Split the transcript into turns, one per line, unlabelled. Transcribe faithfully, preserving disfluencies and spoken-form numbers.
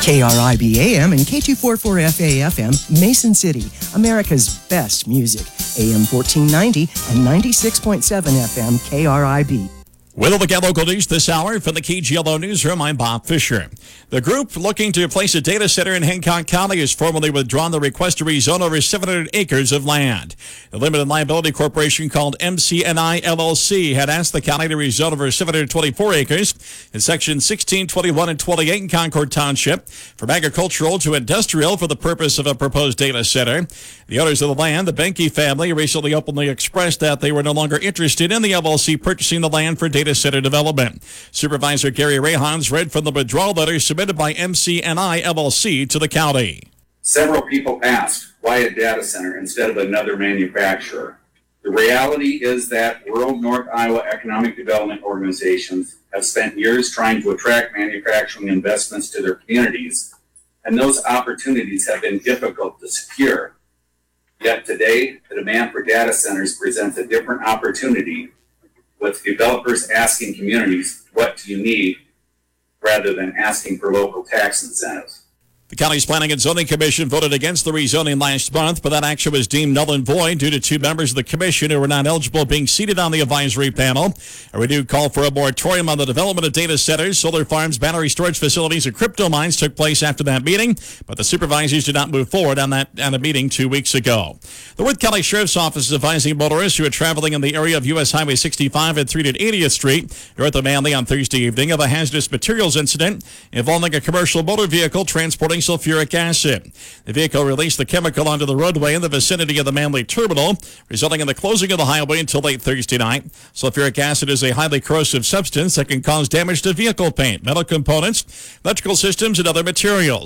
K R I B A M and K two forty-four F A F M, Mason City, America's best music. A M fourteen ninety and ninety-six point seven F M K R I B.
With all the local news this hour from the K G L O Newsroom, I'm Bob Fisher. The group looking to place a data center in Hancock County has formally withdrawn the request to rezone over seven hundred acres of land. The limited liability corporation called M C N I L L C had asked the county to rezone over seven hundred twenty-four acres in sections sixteen, twenty-one, and twenty-eight in Concord Township from agricultural to industrial for the purpose of a proposed data center. The owners of the land, the Benke family, recently openly expressed that they were no longer interested in the L L C purchasing the land for data center development. Supervisor Gary Rayhans read from the withdrawal letter submitted by M C N I L L C to the county.
Several people asked, why a data center instead of another manufacturer? The reality is that rural North Iowa economic development organizations have spent years trying to attract manufacturing investments to their communities, and those opportunities have been difficult to secure. Yet today, the demand for data centers presents a different opportunity, with developers asking communities, what do you need, rather than asking for local tax incentives.
The county's Planning and Zoning Commission voted against the rezoning last month, but that action was deemed null and void due to two members of the commission who were not eligible being seated on the advisory panel. A renewed call for a moratorium on the development of data centers, solar farms, battery storage facilities, and crypto mines took place after that meeting, but the supervisors did not move forward on that on a meeting two weeks ago. The Worth County Sheriff's Office is advising motorists who are traveling in the area of U S Highway sixty-five at three hundred eightieth Street north of Manley on Thursday evening of a hazardous materials incident involving a commercial motor vehicle transporting sulfuric acid. The vehicle released the chemical onto the roadway in the vicinity of the Manley Terminal, resulting in the closing of the highway until late Thursday night. Sulfuric acid is a highly corrosive substance that can cause damage to vehicle paint, metal components, electrical systems, and other materials.